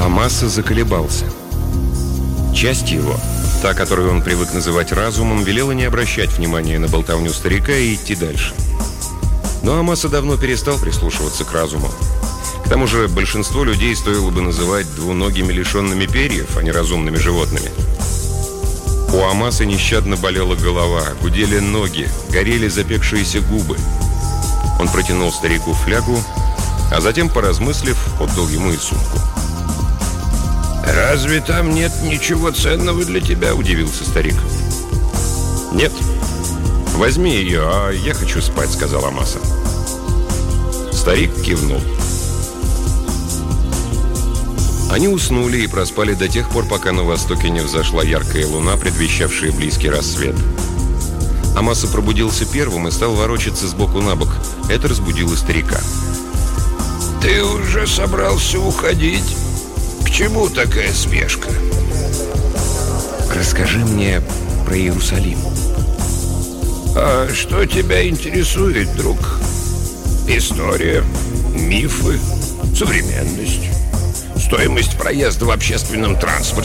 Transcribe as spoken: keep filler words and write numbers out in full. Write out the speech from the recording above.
Амаса заколебался. Часть его, та, которую он привык называть разумом, велела не обращать внимания на болтовню старика и идти дальше. Но Амаса давно перестал прислушиваться к разуму. К тому же большинство людей стоило бы называть двуногими, лишенными перьев, а не разумными животными. У Амаса нещадно болела голова, гудели ноги, горели запекшиеся губы. Он протянул старику флягу, а затем, поразмыслив, отдал ему и сумку. «Разве там нет ничего ценного для тебя?» – удивился старик. «Нет. Возьми ее, а я хочу спать», – сказал Амаса. Старик кивнул. Они уснули и проспали до тех пор, пока на востоке не взошла яркая луна, предвещавшая близкий рассвет. Амаса пробудился первым и стал ворочаться сбоку на бок. Это разбудило старика. «Ты уже собрался уходить? К чему такая спешка?» «Расскажи мне про Иерусалим». «А что тебя интересует, друг? История, мифы, современность, стоимость проезда в общественном транспорте?»